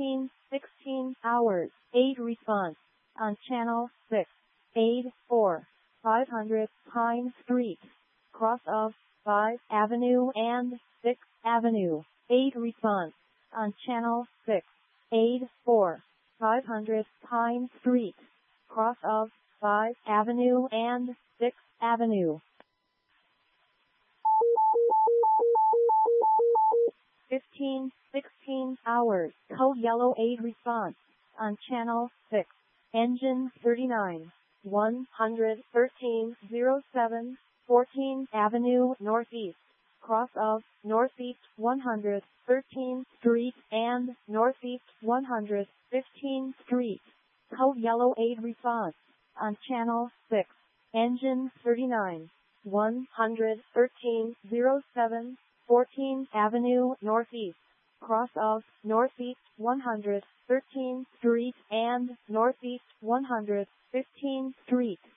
16 hours, 8 response. On channel 6. Aid 4. 500 Pine Street. Cross of 5 Avenue and 6 Avenue. 8 response. On channel 6. Aid 4. 500 Pine Street. Cross of 5 Avenue and 6 Avenue. 16 hours, code yellow 8 response. On channel 6. Engine 39. 11307, 14th Avenue Northeast. Cross of Northeast 113th Street and Northeast 115th Street. Code yellow 8 response. On channel 6. Engine 39. 11307, 14th Avenue Northeast. Cross of Northeast 113th Street and Northeast 115th Street.